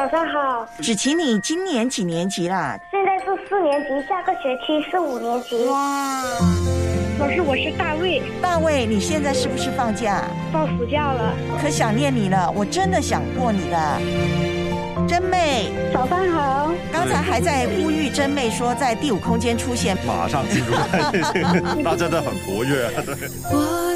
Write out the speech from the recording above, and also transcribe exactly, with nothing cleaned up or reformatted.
早上好。 芷琪，你今年几年级啦？ 现在是四年级，下个学期是五年级。 哇！ 老师，我是大卫。 大卫，你现在是不是放假？ 放暑假了。 可想念你了，我真的想过你的。真妹， 早上好。 刚才还在呼吁真妹说在第五空间出现， 马上进入，他真的很活跃。对。